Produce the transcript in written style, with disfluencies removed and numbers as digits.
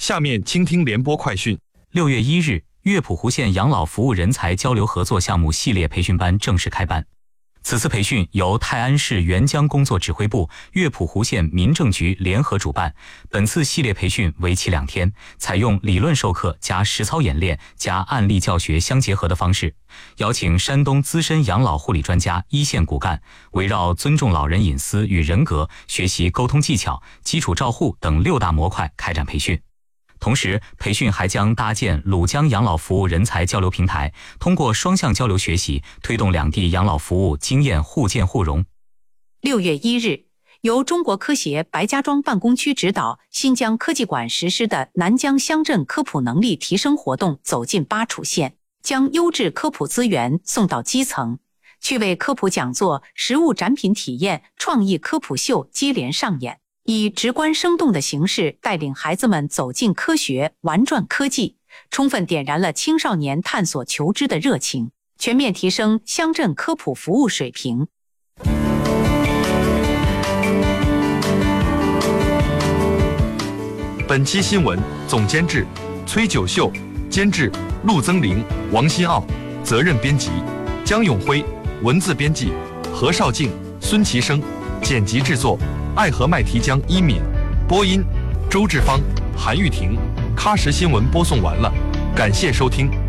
下面倾听联播快讯。 6月1日，乐谱湖县养老服务人才交流合作项目系列培训班正式开班。此次培训由泰安市沅江工作指挥部、乐谱湖县民政局联合主办。本次系列培训为期2天，采用理论授课加实操演练加案例教学相结合的方式，邀请山东资深养老护理专家、一线骨干，围绕尊重老人隐私与人格、学习沟通技巧、基础照护等6大模块开展培训。同时，培训还将搭建鲁江养老服务人才交流平台，通过双向交流学习，推动两地养老服务经验互鉴互融。 6月1日，由中国科协白家庄办公区指导，新疆科技馆实施的南疆乡镇科普能力提升活动走进巴楚县，将优质科普资源送到基层，趣味科普讲座、实物展品体验、创意科普秀接连上演。以直观生动的形式带领孩子们走进科学，玩转科技，充分点燃了青少年探索求知的热情，全面提升乡镇科普服务水平。 本期新闻总监制崔九秀，监制陆增玲、王新奥，责任编辑江永辉，文字编辑何少静、孙其生，剪辑制作爱和麦提江一敏，播音周志芳、韩玉婷。喀什新闻播送完了，感谢收听。